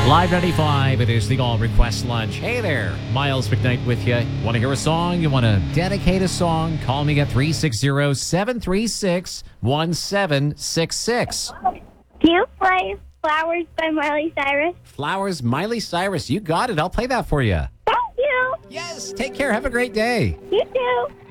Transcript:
Live 95, it is the All Request Lunch. Hey there, Miles McKnight with you. Want to hear a song? You want to dedicate a song? Call me at 360-736-1766. Do you play Flowers by Miley Cyrus? Flowers, Miley Cyrus. You got it. I'll play that for you. Thank you. Yes, take care. Have a great day. You too.